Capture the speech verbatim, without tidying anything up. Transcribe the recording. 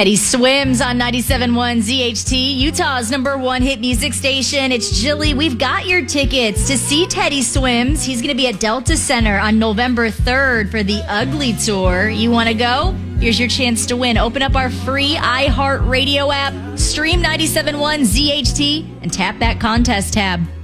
Teddy Swims on ninety-seven point one Z H T, Utah's number one hit music station. It's Jilly. We've got your tickets to see Teddy Swims. He's going to be at Delta Center on November third for the Ugly Tour. You want to go? Here's your chance to win. Open up our free iHeartRadio app, stream ninety-seven point one Z H T, and tap that contest tab.